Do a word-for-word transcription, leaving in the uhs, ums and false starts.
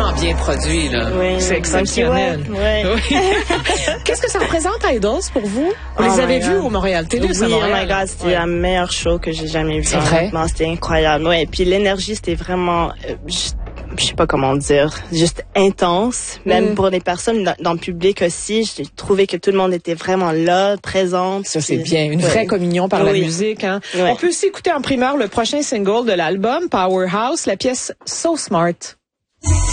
vraiment bien produit, là. Oui, c'est exceptionnel. Ouais, ouais. Oui. Qu'est-ce que ça représente, Idols, pour vous? Vous Oh les avez my vus God. au Montréal Télé, Oui, c'est oh Montréal? my God, c'était ouais. la meilleure show que j'ai jamais vue. C'est vrai? Honnêtement, c'était incroyable. Ouais, et puis l'énergie, c'était vraiment, euh, je, je sais pas comment dire, juste intense. Même mm. pour les personnes dans, dans le public aussi, j'ai trouvé que tout le monde était vraiment là, présent. Ça, c'est bien. Une ouais. vraie communion par oui. la musique. Hein? Ouais. On peut aussi écouter en primeur le prochain single de l'album, Powerhouse, la pièce So Smart.